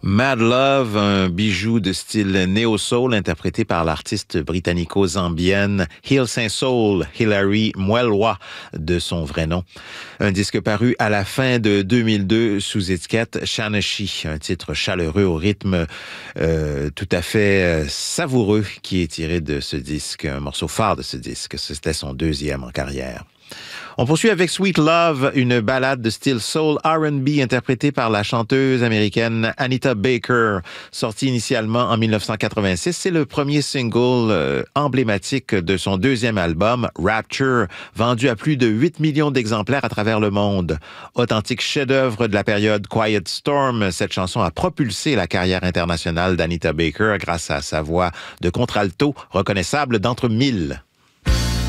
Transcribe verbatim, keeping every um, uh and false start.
Mad Love, un bijou de style néo-soul interprété par l'artiste britannico-zambienne Hill Saint Soul, Hilary Mwelwa de son vrai nom. Un disque paru à la fin de deux mille deux sous étiquette Shanashi, un titre chaleureux au rythme euh, tout à fait euh, savoureux qui est tiré de ce disque, un morceau phare de ce disque. C'était son deuxième en carrière. On poursuit avec Sweet Love, une ballade de style soul R and B interprétée par la chanteuse américaine Anita Baker. Sortie initialement en dix-neuf cent quatre-vingt-six, c'est le premier single euh, emblématique de son deuxième album, Rapture, vendu à plus de huit millions d'exemplaires à travers le monde. Authentique chef-d'œuvre de la période Quiet Storm, cette chanson a propulsé la carrière internationale d'Anita Baker grâce à sa voix de contralto reconnaissable d'entre mille.